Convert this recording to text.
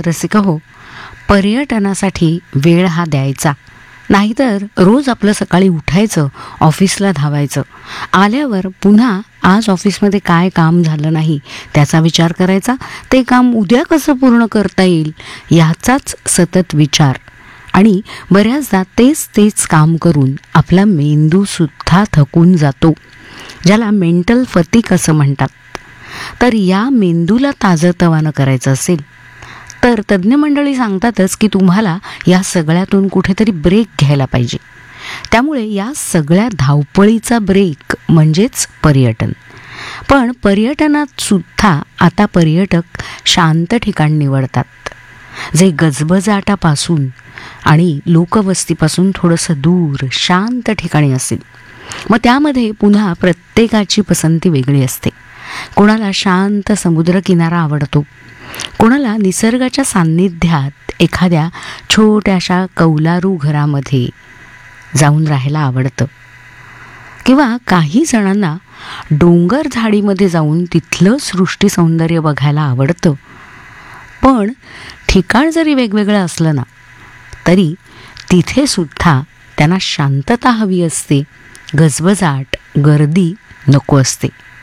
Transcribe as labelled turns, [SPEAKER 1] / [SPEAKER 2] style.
[SPEAKER 1] रसिका हो, पर्यटनासाठी वेळ हा द्यायचा. नाहीतर रोज आपलं सकाळी उठायचं, ऑफिसला धावायचं, आल्यावर पुन्हा आज ऑफिसमध्ये काय काम झालं नाही त्याचा विचार करायचा, ते काम उद्या कसं पूर्ण करता येईल याचाच सतत विचार. आणि बऱ्याचदा तेच तेच काम करून आपला मेंदूसुद्धा थकून जातो, ज्याला मेंटल फतिक असं म्हणतात. तर या मेंदूला ताजंतवानं करायचं असेल तर तज्ज्ञ मंडळी सांगतातच की तुम्हाला या सगळ्यातून कुठेतरी ब्रेक घ्यायला पाहिजे. त्यामुळे या सगळ्या धावपळीचा ब्रेक म्हणजेच पर्यटन. पण पर्यटनात सुद्धा आता पर्यटक शांत ठिकाण निवडतात, जे गजबजाटापासून आणि लोकवस्तीपासून थोडंसं दूर शांत ठिकाणी असेल. मग त्यामध्ये पुन्हा प्रत्येकाची पसंती वेगळी असते. कोणाला शांत समुद्रकिनारा आवडतो, कोणाला निसर्गाच्या सान्निध्यात एखाद्या छोट्याशा कौलारू घरामध्ये जाऊन राहायला आवडतं, किंवा काही जणांना डोंगर झाडीमध्ये जाऊन तिथलं सृष्टी सौंदर्य बघायला आवडतं. पण ठिकाण जरी वेगवेगळं असलं ना, तरी तिथे सुद्धा त्यांना शांतता हवी असते, गजबजाट गर्दी नको असते.